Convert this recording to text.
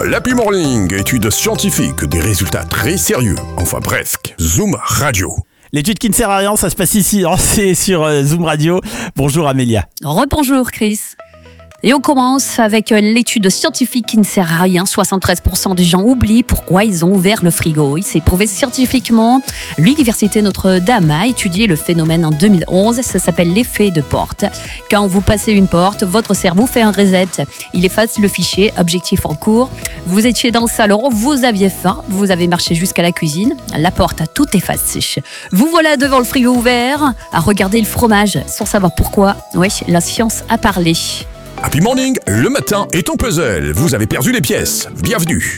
l'Happy Morning, études scientifiques, des résultats très sérieux, enfin presque. Zoom Radio. L'étude qui ne sert à rien, ça se passe ici, c'est sur Zoom Radio. Bonjour Amélia. Rebonjour Chris. Et on commence avec l'étude scientifique qui ne sert à rien. 73% des gens oublient pourquoi ils ont ouvert le frigo. Il s'est prouvé scientifiquement. L'Université Notre-Dame a étudié le phénomène en 2011. Ça s'appelle l'effet de porte. Quand vous passez une porte, votre cerveau fait un reset. Il efface le fichier objectif en cours. Vous étiez dans le salon, vous aviez faim, vous avez marché jusqu'à la cuisine. La porte a tout effacé. Vous voilà devant le frigo ouvert, à regarder le fromage sans savoir pourquoi. Oui, la science a parlé. Happy Morning, le matin est ton puzzle. Vous avez perdu les pièces. Bienvenue.